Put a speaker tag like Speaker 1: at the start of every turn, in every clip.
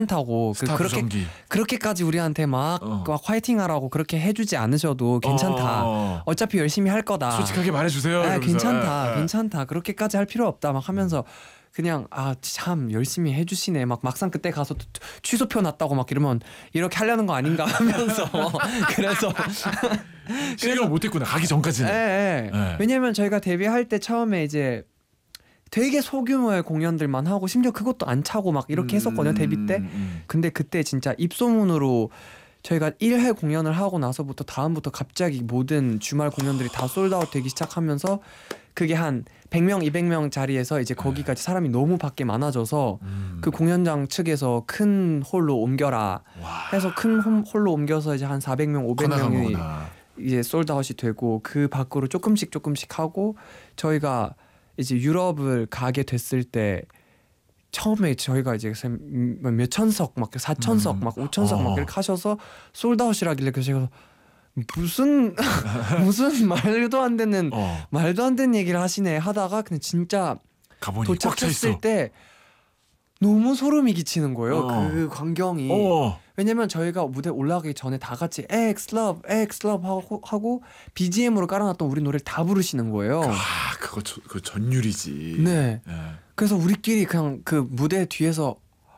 Speaker 1: 괜찮다고 그렇게까지 우리한테 막 화이팅하라고 그렇게 해주지 않으셔도 괜찮다. 어차피 열심히 할 거다.
Speaker 2: 솔직하게 말해주세요.
Speaker 1: 괜찮다. 그렇게까지 할 필요 없다. 막 하면서 그냥 참 열심히 해주시네. 막 막상 그때 가서 또 취소표 났다고 막 이러면 이렇게 하려는 거 아닌가 하면서 그래서
Speaker 2: 실력을 못했구나. 가기 전까지는.
Speaker 1: 왜냐면 저희가 데뷔할 때 처음에 이제 되게 소규모의 공연들만 하고 심지어 그것도 안 차고 막 이렇게 했었거든요. 데뷔 때. 근데 그때 진짜 입소문으로 저희가 1회 공연을 하고 나서부터 다음부터 갑자기 모든 주말 공연들이 다 솔드아웃 되기 시작하면서 그게 한 100명, 200명 자리에서 이제 거기까지 사람이 너무 밖에 많아져서 그 공연장 측에서 큰 홀로 옮겨라 해서 큰 홀로 옮겨서 이제 한 400명, 500명이 이제 솔드아웃이 되고 그 밖으로 조금씩 하고 저희가 이제 유럽을 가게 됐을 때 처음에 저희가 이제 몇 천석 막 4천석 막 5천석 막 이렇게 하셔서 솔드아웃이라길래 그래서 제가 무슨 말도 안 되는 얘기를 하시네 하다가 근데 진짜 도착했을 때 너무 소름이 끼치는 거예요. 그 광경이. 왜냐면 저희가 무대 올라가기 전에 다 같이 X Love 하고 BGM으로 깔아놨던 우리 노래를 다 부르시는 거예요.
Speaker 2: 그거 전율이지.
Speaker 1: 네. 그래서 우리끼리 그냥 그 무대 뒤에서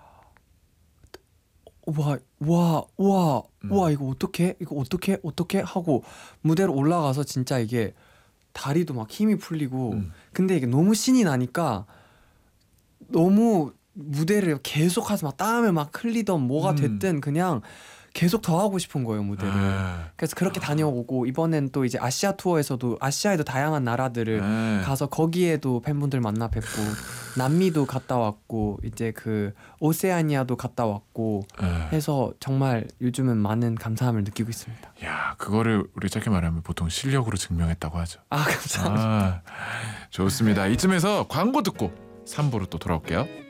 Speaker 1: 와 이거 어떻게 하고 무대로 올라가서 진짜 이게 다리도 막 힘이 풀리고 근데 이게 너무 신이 나니까 너무 무대를 계속 하서 막 땀을 막 흘리던 뭐가 됐든 그냥 계속 더 하고 싶은 거예요 무대를. 그래서 그렇게 다녀오고 이번엔 또 이제 아시아 투어에서도 아시아에도 다양한 나라들을 가서 거기에도 팬분들 만나 뵙고 남미도 갔다 왔고 이제 그 오세아니아도 갔다 왔고 해서 정말 요즘은 많은 감사함을 느끼고 있습니다.
Speaker 2: 야, 그거를 우리 짧게 말하면 보통 실력으로 증명했다고 하죠.
Speaker 1: 감사합니다.
Speaker 2: 좋습니다. 이쯤에서 광고 듣고 3부로 또 돌아올게요.